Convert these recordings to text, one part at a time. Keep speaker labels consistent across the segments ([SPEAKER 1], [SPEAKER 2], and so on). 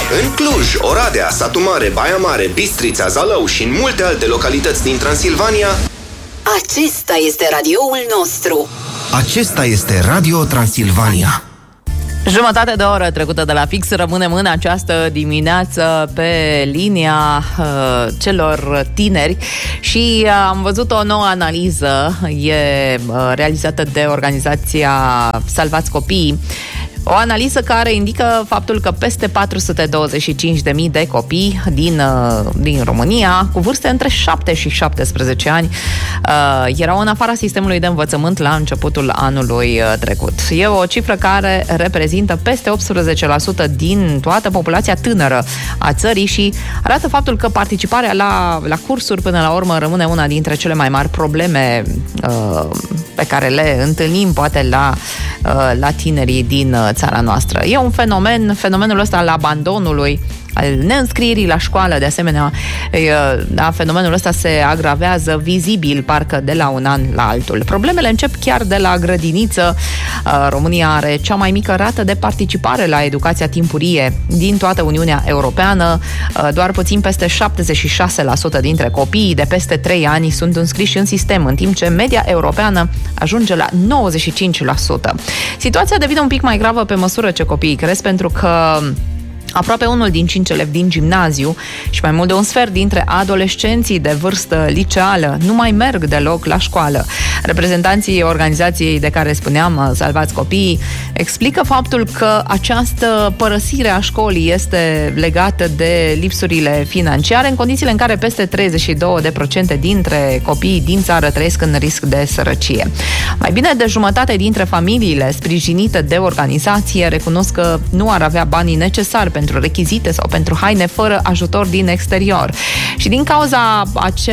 [SPEAKER 1] În Cluj, Oradea, Satu Mare, Baia Mare, Bistrița, Zalău și în multe alte localități din Transilvania.
[SPEAKER 2] Acesta este radioul nostru.
[SPEAKER 1] Acesta este Radio Transilvania.
[SPEAKER 3] Jumătate de oră trecută de la fix. Rămânem în această dimineață pe linia celor tineri și am văzut o nouă analiză, realizată de organizația Salvați Copiii. O analiză care indică faptul că peste 425.000 de copii din România, cu vârste între 7 și 17 ani, erau în afara sistemului de învățământ la începutul anului trecut. E o cifră care reprezintă peste 18% din toată populația tânără a țării și arată faptul că participarea la cursuri până la urmă rămâne una dintre cele mai mari probleme pe care le întâlnim poate la tinerii din țara noastră. E un fenomenul ăsta al abandonului, al neînscrierii la școală, de asemenea, fenomenul ăsta se agravează vizibil, parcă de la un an la altul. Problemele încep chiar de la grădiniță. România are cea mai mică rată de participare la educația timpurie din toată Uniunea Europeană. Doar puțin peste 76% dintre copiii de peste 3 ani sunt înscriși în sistem, în timp ce media europeană ajunge la 95%. Situația devine un pic mai gravă pe măsură ce copiii cresc, pentru că aproape 1 din 5 elevi din gimnaziu și mai mult de un sfert dintre adolescenții de vârstă liceală nu mai merg deloc la școală. Reprezentanții organizației de care spuneam, Salvați Copiii, explică faptul că această părăsire a școlii este legată de lipsurile financiare, în condițiile în care peste 32% dintre copiii din țară trăiesc în risc de sărăcie. Mai bine de jumătate dintre familiile sprijinite de organizație recunosc că nu ar avea banii necesari pentru rechizite sau pentru haine fără ajutor din exterior. Și din cauza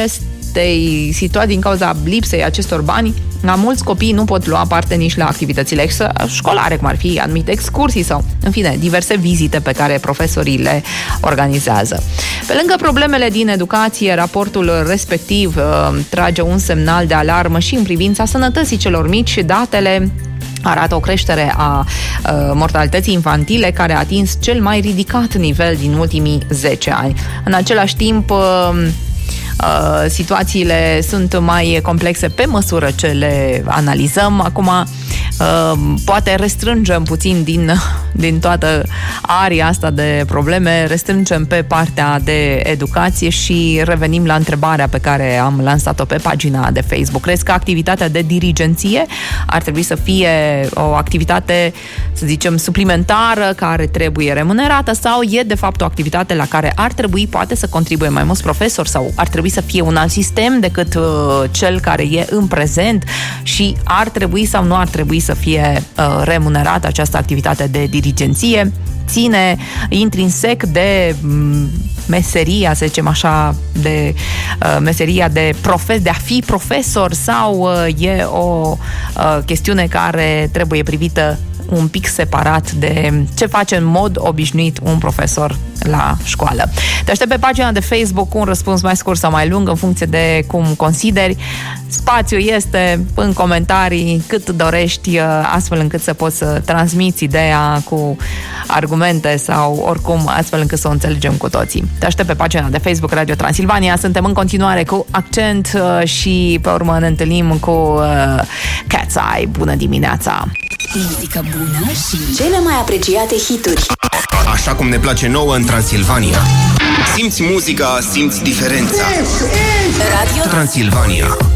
[SPEAKER 3] acestei situații, din cauza lipsei acestor bani, mulți copii nu pot lua parte nici la activitățile școlare, cum ar fi anumite excursii sau, în fine, diverse vizite pe care profesorii le organizează. Pe lângă problemele din educație, raportul respectiv trage un semnal de alarmă și în privința sănătății celor mici și datele arată o creștere a mortalității infantile care a atins cel mai ridicat nivel din ultimii 10 ani. În același timp, situațiile sunt mai complexe pe măsură ce le analizăm. Acum, poate restrângem puțin din toată aria asta de probleme, restrângem pe partea de educație și revenim la întrebarea pe care am lansat-o pe pagina de Facebook. Crezi că activitatea de dirigenție ar trebui să fie o activitate, să zicem, suplimentară, care trebuie remunerată, sau e de fapt o activitate la care ar trebui poate să contribuie mai mulți profesori, sau ar trebui să fie un alt sistem decât cel care e în prezent și ar trebui sau nu ar trebui să fie remunerată această activitate de dirigenție? Ține intrinsec de meseria, să zicem așa, de meseria de a fi profesor, sau e o chestiune care trebuie privită un pic separat de ce face în mod obișnuit un profesor la școală? Te aștept pe pagina de Facebook cu un răspuns mai scurt sau mai lung, în funcție de cum consideri. Spațiu este în comentarii cât dorești, astfel încât să poți să transmiți ideea cu argumente sau oricum, astfel încât să o înțelegem cu toții. Te aștept pe pagina de Facebook Radio Transilvania. Suntem în continuare cu Accent și pe urmă ne întâlnim cu Cat's Eye. Bună dimineața!
[SPEAKER 2] Muzică bună și cele mai apreciate hituri.
[SPEAKER 1] Așa cum ne place nouă în Transilvania. Simți muzica, simți diferența.
[SPEAKER 2] Radio
[SPEAKER 1] Transilvania.